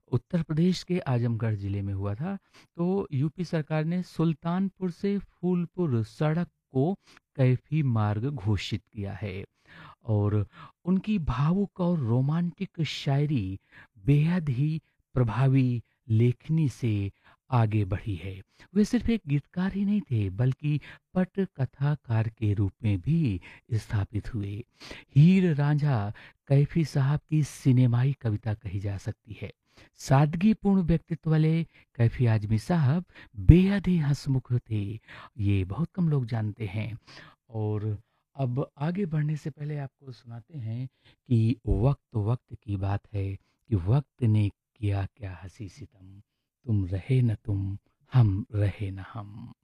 उत्तर प्रदेश के आजमगढ़ ज़िले में हुआ था। तो यूपी सरकार ने सुल्तानपुर से फूलपुर सड़क को कैफी मार्ग घोषित किया है। और उनकी भावुक और रोमांटिक शायरी बेहद ही प्रभावी लेखनी से आगे बढ़ी है। वे सिर्फ एक गीतकार ही नहीं थे, बल्कि पट कथाकार के रूप में भी स्थापित हुए। हीर रांझा कैफी साहब की सिनेमाई कविता कही जा सकती है। सादगीपूर्ण व्यक्तित्व वाले कैफी आजमी साहब बेहद ही हंसमुख थे। ये बहुत कम लोग जानते हैं। और अब आगे बढ़ने से पहले आपको सुनाते हैं कि वक्त वक्त की बात है कि वक्त ने किया क्या हंसी सितम, तुम रहे न तुम, हम रहे न हम।